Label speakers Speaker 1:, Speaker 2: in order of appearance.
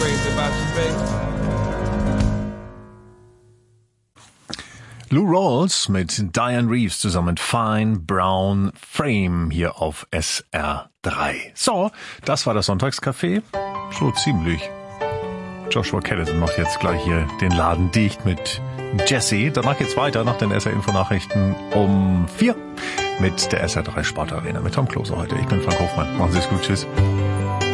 Speaker 1: crazy about you, baby.
Speaker 2: Lou Rawls mit Diane Reeves zusammen Fine Brown Frame hier auf SR3. So, das war das Sonntagscafé. So ziemlich. Joshua Callahan macht jetzt gleich hier den Laden dicht mit Jesse. Danach geht's weiter nach den SR-Info-Nachrichten um 4 mit der SR3 Sportarena mit Tom Klose heute. Ich bin Frank Hofmann. Machen Sie es gut. Tschüss.